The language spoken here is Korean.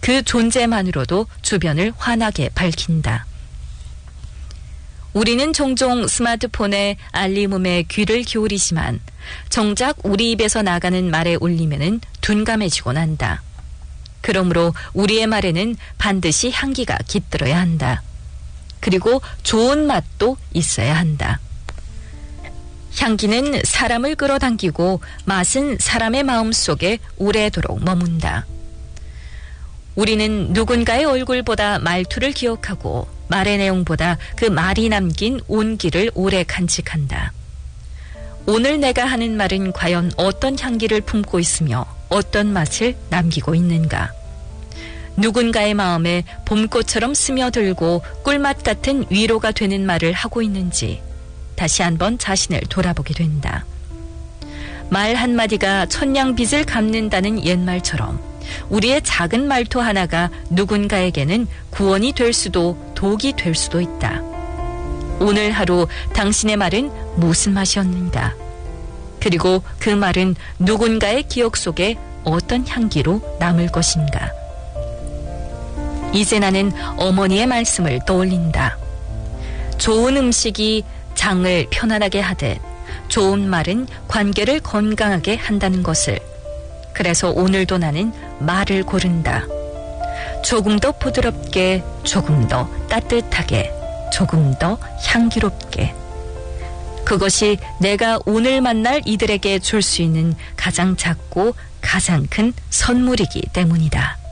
그 존재만으로도 주변을 환하게 밝힌다. 우리는 종종 스마트폰의 알림음에 귀를 기울이지만 정작 우리 입에서 나가는 말의 울림에는 둔감해지곤 한다. 그러므로 우리의 말에는 반드시 향기가 깃들어야 한다. 그리고 좋은 맛도 있어야 한다. 향기는 사람을 끌어당기고 맛은 사람의 마음속에 오래도록 머문다. 우리는 누군가의 얼굴보다 말투를 기억하고 말의 내용보다 그 말이 남긴 온기를 오래 간직한다. 오늘 내가 하는 말은 과연 어떤 향기를 품고 있으며 어떤 맛을 남기고 있는가? 누군가의 마음에 봄꽃처럼 스며들고 꿀맛 같은 위로가 되는 말을 하고 있는지 다시 한번 자신을 돌아보게 된다. 말 한마디가 천냥빚을 갚는다는 옛말처럼 우리의 작은 말투 하나가 누군가에게는 구원이 될 수도 독이 될 수도 있다. 오늘 하루 당신의 말은 무슨 맛이었는가? 그리고 그 말은 누군가의 기억 속에 어떤 향기로 남을 것인가? 이제 나는 어머니의 말씀을 떠올린다. 좋은 음식이 장을 편안하게 하듯 좋은 말은 관계를 건강하게 한다는 것을. 그래서 오늘도 나는 말을 고른다. 조금 더 부드럽게, 조금 더 따뜻하게, 조금 더 향기롭게. 그것이 내가 오늘 만날 이들에게 줄 수 있는 가장 작고 가장 큰 선물이기 때문이다.